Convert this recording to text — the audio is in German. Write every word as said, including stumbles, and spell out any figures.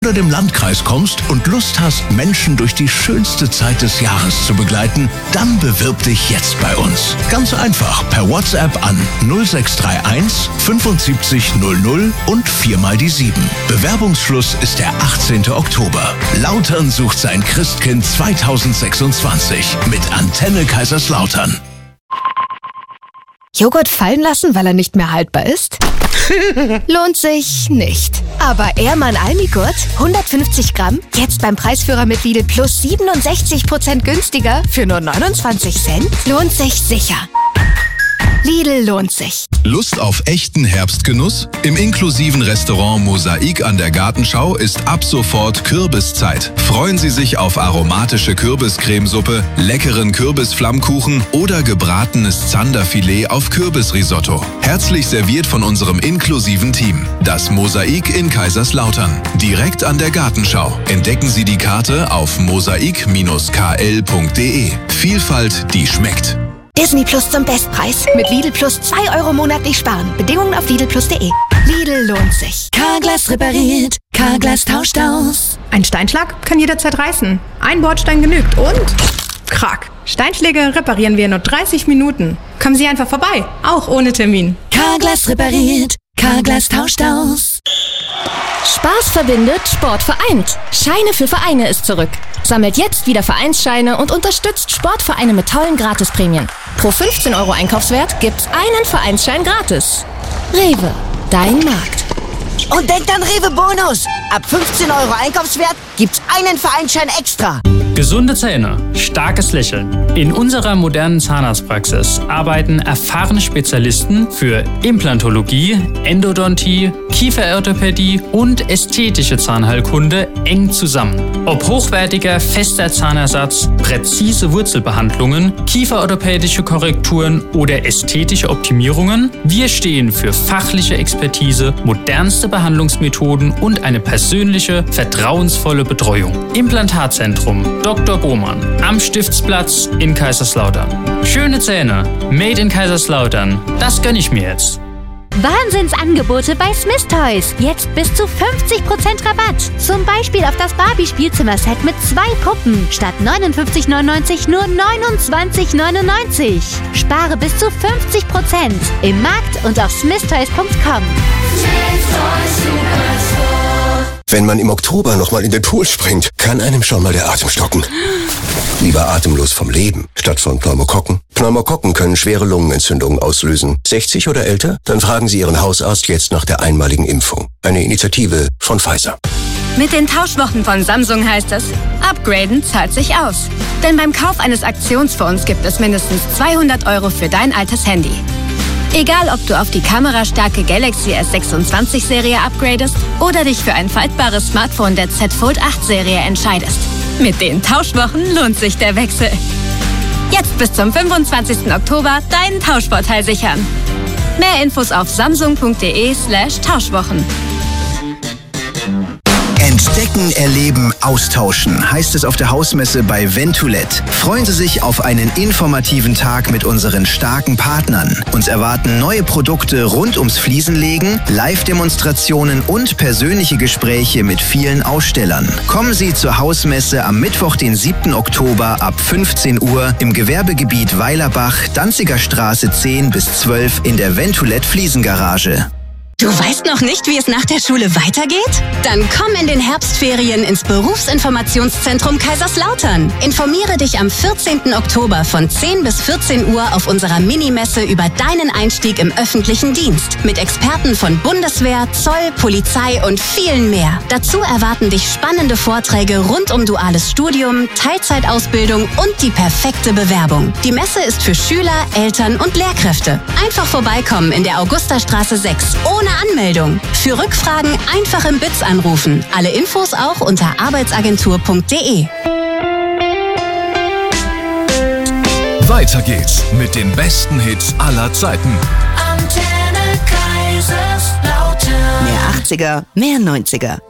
oder dem Landkreis kommst und Lust hast, Menschen durch die schönste Zeit des Jahres zu begleiten, dann bewirb dich jetzt bei uns. Ganz einfach per WhatsApp an null sechs drei eins fünfundsiebzig null null und viermal die sieben. Bewerbungsschluss ist der achtzehnten Oktober. Lautern sucht sein Christkind zweitausendsechsundzwanzig mit Antenne Kaiserslautern. Joghurt fallen lassen, weil er nicht mehr haltbar ist? Lohnt sich nicht. Aber Ehrmann Almigurt, hundertfünfzig Gramm, jetzt beim Preisführer mit Lidl Plus siebenundsechzig Prozent günstiger für nur neunundzwanzig Cent? Lohnt sich sicher. Lidl lohnt sich. Lust auf echten Herbstgenuss? Im inklusiven Restaurant Mosaik an der Gartenschau ist ab sofort Kürbiszeit. Freuen Sie sich auf aromatische Kürbiscremesuppe, leckeren Kürbisflammkuchen oder gebratenes Zanderfilet auf Kürbisrisotto. Herzlich serviert von unserem inklusiven Team. Das Mosaik in Kaiserslautern. Direkt an der Gartenschau. Entdecken Sie die Karte auf mosaik Bindestrich k l punkt d e. Vielfalt, die schmeckt. Disney Plus zum Bestpreis. Mit Lidl Plus zwei Euro monatlich sparen. Bedingungen auf lidl plus punkt de. Lidl lohnt sich. Carglass repariert. Carglass tauscht aus. Ein Steinschlag kann jederzeit reißen. Ein Bordstein genügt und... Krack. Steinschläge reparieren wir in nur dreißig Minuten. Kommen Sie einfach vorbei. Auch ohne Termin. Carglass repariert. Carglass tauscht aus. Spaß verbindet, Sport vereint. Scheine für Vereine ist zurück. Sammelt jetzt wieder Vereinsscheine und unterstützt Sportvereine mit tollen Gratisprämien. Pro fünfzehn Euro Einkaufswert gibt's einen Vereinsschein gratis. Rewe, dein Markt. Und denkt an Rewe Bonus. Ab fünfzehn Euro Einkaufswert gibt's einen Vereinsschein extra. Gesunde Zähne, starkes Lächeln. In unserer modernen Zahnarztpraxis arbeiten erfahrene Spezialisten für Implantologie, Endodontie, Kieferorthopädie und ästhetische Zahnheilkunde eng zusammen. Ob hochwertiger, fester Zahnersatz, präzise Wurzelbehandlungen, kieferorthopädische Korrekturen oder ästhetische Optimierungen, wir stehen für fachliche Expertise, modernste Behandlungsmethoden und eine persönliche, vertrauensvolle Betreuung. Implantatzentrum Doktor Bohmann am Stiftsplatz in Kaiserslautern. Schöne Zähne, made in Kaiserslautern. Das gönn ich mir jetzt. Wahnsinnsangebote bei Smith Toys. Jetzt bis zu fünfzig Prozent Rabatt. Zum Beispiel auf das Barbie-Spielzimmerset mit zwei Puppen. Statt neunundfünfzig neunundneunzig nur neunundzwanzig neunundneunzig. Spare bis zu fünfzig Prozent im Markt und auf smith toys punkt com. Wenn man im Oktober nochmal in den Pool springt, kann einem schon mal der Atem stocken. Lieber atemlos vom Leben, statt von Pneumokokken. Pneumokokken können schwere Lungenentzündungen auslösen. sechzig oder älter? Dann fragen Sie Ihren Hausarzt jetzt nach der einmaligen Impfung. Eine Initiative von Pfizer. Mit den Tauschwochen von Samsung heißt es, upgraden zahlt sich aus. Denn beim Kauf eines Aktionsphones gibt es mindestens zweihundert Euro für dein altes Handy. Egal, ob du auf die kamerastarke Galaxy S sechsundzwanzig Serie upgradest oder dich für ein faltbares Smartphone der Z Fold acht Serie entscheidest. Mit den Tauschwochen lohnt sich der Wechsel. Jetzt bis zum fünfundzwanzigsten Oktober deinen Tauschvorteil sichern. Mehr Infos auf samsung punkt de slash Tauschwochen. Entdecken, erleben, austauschen, heißt es auf der Hausmesse bei Ventulet. Freuen Sie sich auf einen informativen Tag mit unseren starken Partnern. Uns erwarten neue Produkte rund ums Fliesenlegen, Live-Demonstrationen und persönliche Gespräche mit vielen Ausstellern. Kommen Sie zur Hausmesse am Mittwoch, den siebten Oktober ab fünfzehn Uhr im Gewerbegebiet Weilerbach, Danziger Straße zehn bis zwölf in der Ventulet Fliesengarage. Du weißt noch nicht, wie es nach der Schule weitergeht? Dann komm in den Herbstferien ins Berufsinformationszentrum Kaiserslautern. Informiere dich am vierzehnten Oktober von zehn bis vierzehn Uhr auf unserer Minimesse über deinen Einstieg im öffentlichen Dienst. Mit Experten von Bundeswehr, Zoll, Polizei und vielen mehr. Dazu erwarten dich spannende Vorträge rund um duales Studium, Teilzeitausbildung und die perfekte Bewerbung. Die Messe ist für Schüler, Eltern und Lehrkräfte. Einfach vorbeikommen in der Augustastraße sechs. Ohne Anmeldung. Für Rückfragen einfach im B I Z anrufen. Alle Infos auch unter arbeitsagentur punkt de. Weiter geht's mit den besten Hits aller Zeiten. Antenne Kaiserslautern. Mehr achtziger, mehr neunziger.